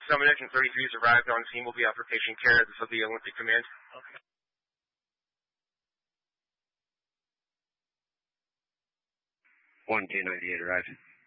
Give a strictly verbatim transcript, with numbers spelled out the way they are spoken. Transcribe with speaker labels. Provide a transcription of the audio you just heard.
Speaker 1: Summit Engine thirty-three has arrived on scene. Will be out for patient care. This will be Olympic Command.
Speaker 2: Okay.
Speaker 3: one K ninety-eight arrived.